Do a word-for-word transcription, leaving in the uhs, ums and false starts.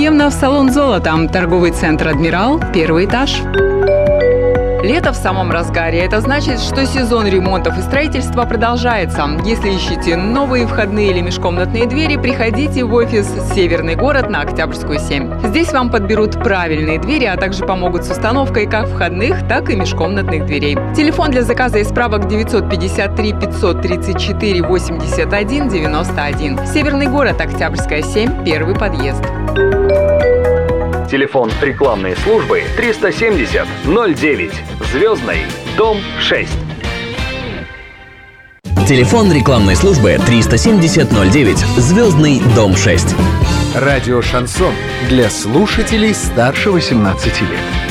гостеприимно в салон «Золото», торговый центр «Адмирал», первый этаж. Лето в самом разгаре. Это значит, что сезон ремонтов и строительства продолжается. Если ищете новые входные или межкомнатные двери, приходите в офис «Северный город» на Октябрьскую, семь. Здесь вам подберут правильные двери, а также помогут с установкой как входных, так и межкомнатных дверей. Телефон для заказа и справок девятьсот пятьдесят три пятьсот тридцать четыре восемьдесят один девяносто один. «Северный город», Октябрьская, семь, первый подъезд. Телефон рекламной службы триста семьдесят ноль девять. Звездный, дом шесть. Телефон рекламной службы триста семьдесят ноль девять. Звездный, дом шесть. Радио «Шансон» для слушателей старше восемнадцати лет.